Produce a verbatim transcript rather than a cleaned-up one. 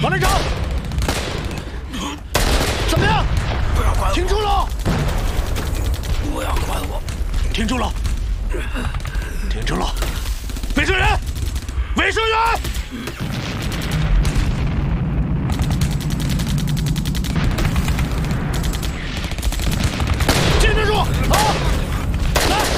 王连长，怎么样？ 不要管我！ 停住了！ 不要管我！ 停住了！停住了！卫生员，卫生员！